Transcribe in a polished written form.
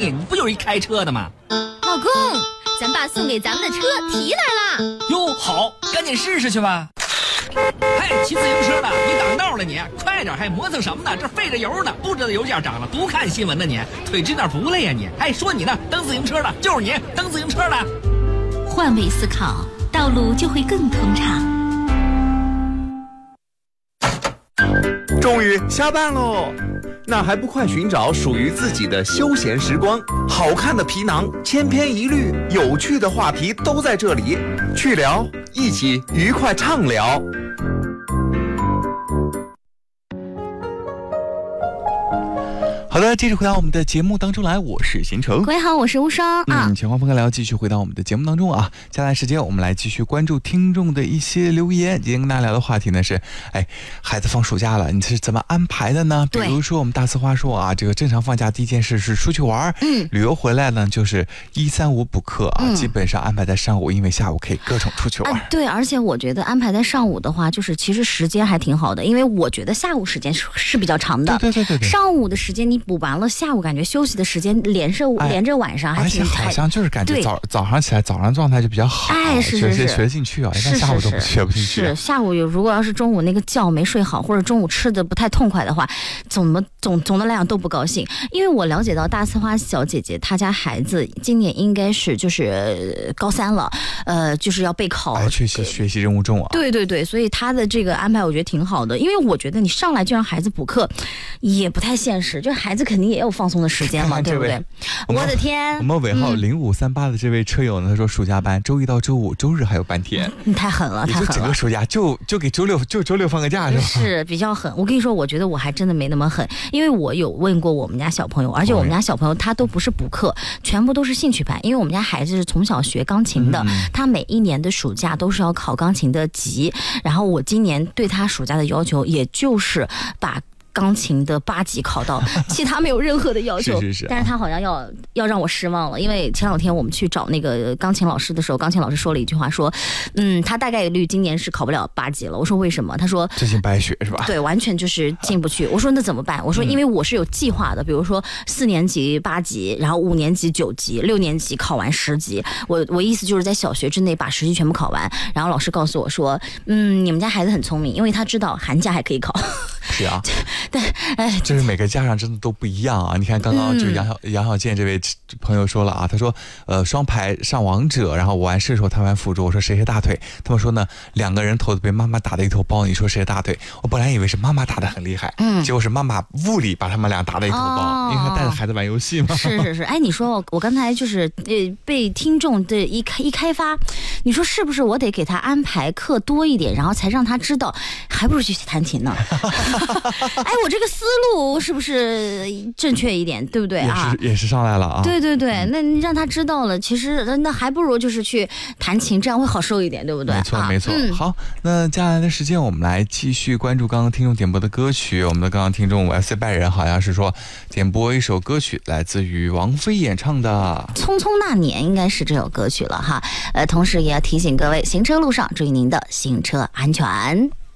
你不就是一开车的吗？ 老公，咱爸送给咱们的车提来了。 哟，好，赶紧试试去吧。嘿，骑自行车的，你挡道了你，快点，还磨蹭什么呢？这费着油呢，不知道油价涨了，不看新闻呢你，腿直点不累呀你？还说你呢，蹬自行车的就是你，蹬自行车的。 换位思考，道路就会更通畅。 终于下班喽，那还不快寻找属于自己的休闲时光？好看的皮囊，千篇一律，有趣的话题都在这里，去聊，一起愉快畅聊。好的，继续回到我们的节目当中来，我是邢成。 各位好，我是无双啊。 前方分开聊，继续回到我们的节目当中啊。接下来时间，我们来继续关注听众的一些留言。今天跟大家聊的话题呢是，孩子放暑假了，你是怎么安排的呢？比如说我们大四花说啊，这个正常放假第一件事是出去玩，旅游回来呢就是1、3、5补课啊，基本上安排在上午，因为下午可以各种出去玩。 对，而且我觉得安排在上午的话，就是其实时间还挺好的，因为我觉得下午时间是比较长的。 对。 上午的时间你补完了，下午感觉休息的时间连着晚上还挺， 而且好像就是感觉早上起来早上状态就比较好， 是学得进去啊，一般下午都学不进去。 是下午如果要是中午那个觉没睡好，或者中午吃的不太痛快的话，总的来讲都不高兴。因为我了解到大刺花小姐姐她家孩子今年应该是就是高3了，就是要备考， 学习任务重啊。 对，所以她的这个安排我觉得挺好的，因为我觉得你上来就让孩子补课也不太现实，就孩子肯定也有放松的时间嘛，对不对？我的天， 我们尾号0538的这位车友呢，他说暑假班周1到周5，周日还有半天。 你太狠了，太狠了！ 整个暑假就给周六放个假是吧？ 是比较狠。我跟你说，我觉得我还真的没那么狠，因为我有问过我们家小朋友，而且我们家小朋友他都不是补课，全部都是兴趣班。因为我们家孩子是从小学钢琴的，他每一年的暑假都是要考钢琴的级。然后我今年对他暑假的要求，也就是把钢琴的8级考到，其他没有任何的要求。 是但是他好像要让我失望了，因为前2天我们去找那个钢琴老师的时候，钢琴老师说了一句话，说他大概率今年是考不了8级了。我说为什么？他说最近白学是吧？ 对，完全就是进不去。我说那怎么办？我说因为我是有计划的，比如说4年级8级，然后5年级9级，6年级考完10级。我意思就是在小学之内把10级全部考完。然后老师告诉我说，你们家孩子很聪明，因为他知道寒假还可以考。 是啊。但就是每个家长真的都不一样啊！你看刚刚就杨小健这位朋友说了啊，他说双排上王者，然后我完事的时候他玩辅助，我说谁大腿？他们说呢2个人头被妈妈打的一头包，你说谁大腿？我本来以为是妈妈打的很厉害，结果是妈妈物理把他们俩打的一头包，因为他带着孩子玩游戏嘛。 是。你说我刚才就是被听众的一开发，你说是不是我得给他安排课多一点，然后才让他知道，还不如去弹琴呢？我这个思路是不是正确一点，对不对啊？ 也是上来了啊。 对，那你让他知道了，其实那还不如就是去弹琴，这样会好受一点，对不对？ 没错。好，那接下来的时间我们来继续关注刚刚听众点播的歌曲。我们的刚刚听众 FC 拜仁好像是说点播一首歌曲，来自于王菲演唱的 《匆匆那年》，应该是这首歌曲了哈。同时也要提醒各位，行车路上注意您的行车安全。